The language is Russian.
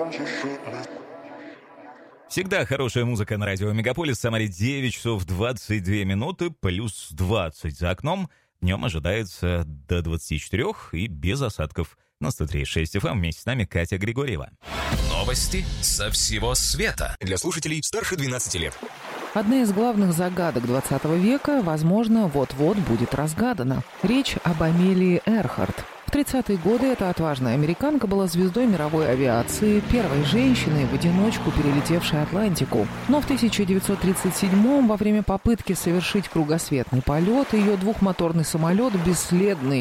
Всегда хорошая музыка на радио Мегаполис. В Самаре 9 часов 22 минуты, плюс 20 за окном. Днем ожидается до 24 и без осадков. На 103.6 FM вместе с нами Катя Григорьева. Новости со всего света. Для слушателей старше 12 лет. Одна из главных загадок 20 века, возможно, вот-вот будет разгадана. Речь об Амелии Эрхарт. В 30-е годы эта отважная американка была звездой мировой авиации, первой женщиной, в одиночку перелетевшей Атлантику. Но в 1937-м, во время попытки совершить кругосветный полет, ее двухмоторный самолет бесследно